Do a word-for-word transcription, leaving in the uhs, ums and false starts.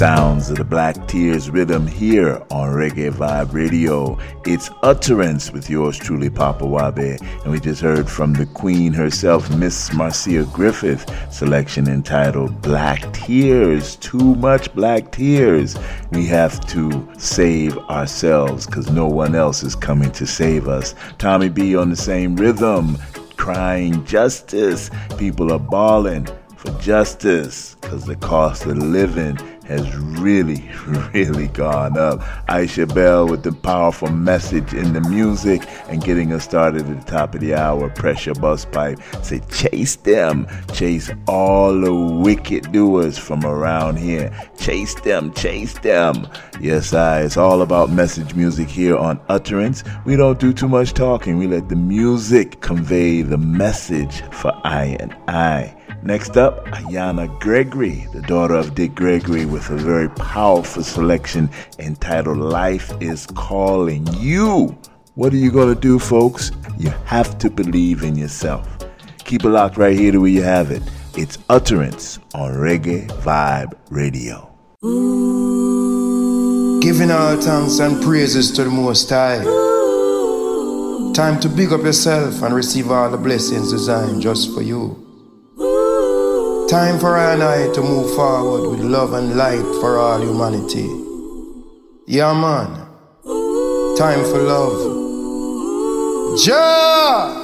Sounds of the Black Tears rhythm here on Reggae Vibe Radio. It's Utterance with yours truly, Papa Wabe. And we just heard from the Queen herself, Miss Marcia Griffith, selection entitled Black Tears. Too much black tears. We have to save ourselves because no one else is coming to save us. Tommy B on the same rhythm, crying justice. People are bawling for justice because the cost of living has really, really gone up. Aisha Bell with the powerful message in the music and getting us started at the top of the hour. Pressure Bus Pipe say chase them, chase all the wicked doers from around here. Chase them, chase them. Yes, I. It's all about message music here on Utterance. We don't do too much talking. We let the music convey the message for I and I. Next up, Ayana Gregory, the daughter of Dick Gregory, with a very powerful selection entitled Life is Calling You. What are you going to do, folks? You have to believe in yourself. Keep it locked right here to where you have it. It's Utterance on Reggae Vibe Radio. Giving all thanks and praises to the Most High. Time to big up yourself and receive all the blessings designed just for you. Time for I and I to move forward with love and light for all humanity. Yeah, man. Time for love. Jah!